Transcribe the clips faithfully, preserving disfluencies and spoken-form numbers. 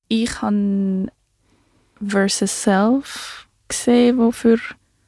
Ich habe Versus Self gesehen, wo für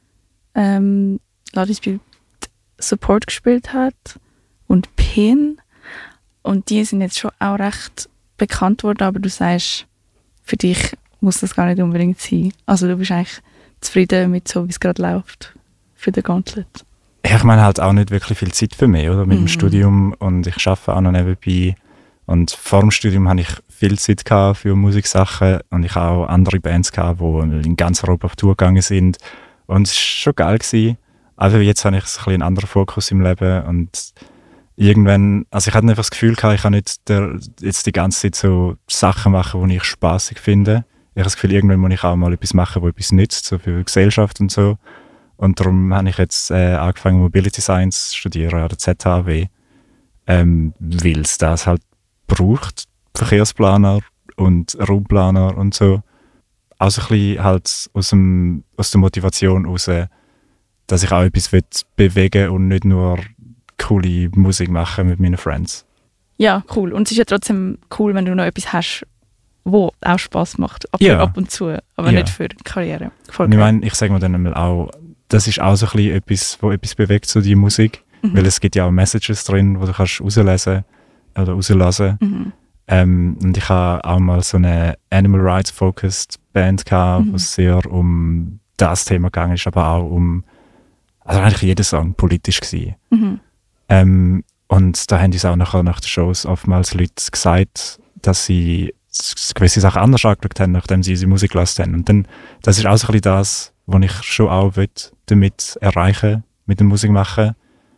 ähm, Ladisby Support gespielt hat und Pin. Und die sind jetzt schon auch recht bekannt worden, aber du sagst, für dich muss das gar nicht unbedingt sein. Also du bist eigentlich zufrieden mit so, wie es gerade läuft für den Gauntlet. Ja, ich meine halt auch nicht wirklich viel Zeit für mich, oder? Mit mm. dem Studium, und ich arbeite auch noch nebenbei. Und vor dem Studium hatte ich viel Zeit für Musiksachen, und ich hatte auch andere Bands, die in ganz Europa auf Tour gegangen sind. Und es war schon geil gewesen. Aber jetzt habe ich so ein bisschen einen anderen Fokus im Leben, und irgendwann, also ich hatte einfach das Gefühl gehabt, ich kann nicht der, jetzt die ganze Zeit so Sachen machen, die ich spaßig finde. Ich habe das Gefühl, irgendwann muss ich auch mal etwas machen, das etwas nützt, so für die Gesellschaft und so. Und darum habe ich jetzt äh, angefangen, Mobility Science zu studieren an der Z H W, ähm, weil es das halt braucht, Verkehrsplaner und Raumplaner und so. Auch so ein bisschen halt aus, dem, aus der Motivation heraus, dass ich auch etwas bewegen will und nicht nur coole Musik machen mit meinen Friends. Ja, cool. Und es ist ja trotzdem cool, wenn du noch etwas hast, wo auch Spass macht, ab, ja. ab und zu, aber ja. nicht für die Karriere. Voll und ich meine, ich sage mir dann einmal auch, das ist auch so ein bisschen etwas, wo etwas bewegt, so die Musik, mhm. weil es gibt ja auch Messages drin, wo du kannst rauslesen oder rauslassen. Mhm. Ähm, und ich habe auch mal so eine Animal Rights Focused Band gehabt, mhm. wo es sehr um das Thema gegangen ist, aber auch um, also eigentlich jeder Song politisch gewesen. Mhm. Ähm, und da haben uns auch nachher nach den Shows oftmals Leute gesagt, dass sie gewisse Sachen anders angeschaut haben, nachdem sie unsere Musik gelassen haben. Und dann, das ist auch so ein bisschen das, was ich schon auch will, damit erreichen, mit der Musik machen.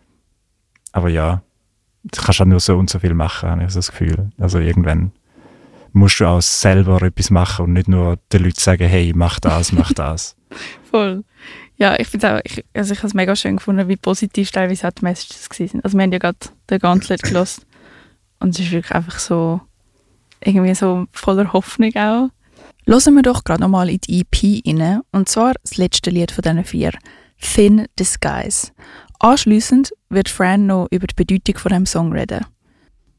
Aber ja, du kannst halt nur so und so viel machen, habe ich so das Gefühl. Also irgendwann musst du auch selber etwas machen und nicht nur den Leuten sagen, hey, mach das, mach das. Voll. Ja, ich finde auch, ich, also ich habe es mega schön gefunden, wie positiv teilweise auch die Messages waren. Also wir haben ja gerade den Gauntlet gehört und es ist wirklich einfach so, irgendwie so voller Hoffnung auch. Hören wir doch gerade nochmal in die E P rein, und zwar das letzte Lied von diesen vier, Thin Disguise. Anschliessend wird Fran noch über die Bedeutung von diesem Song reden.